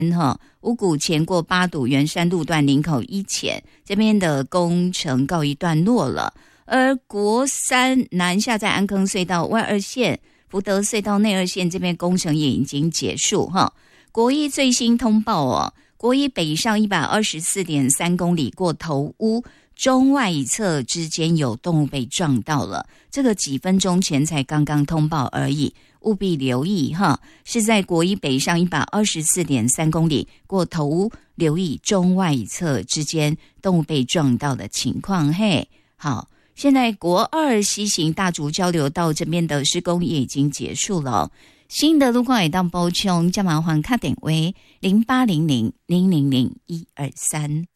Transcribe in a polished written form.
五股前过八堵圆山路段林口一前这边的工程告一段落了，而国三南下在安坑隧道外二线福德隧道内二线这边工程也已经结束哈。国一最新通报国一北上 124.3 公里过头屋中外一侧之间有动物被撞到了，这个几分钟前才刚刚通报而已，务必留意哈，是在国一北上 124.3 公里过头屋，留意中外一侧之间动物被撞到的情况。嘿，好，现在国二西行大竹交流道这边的施工也已经结束了新的路况也当补充，加麻烦打电话0800 000 123。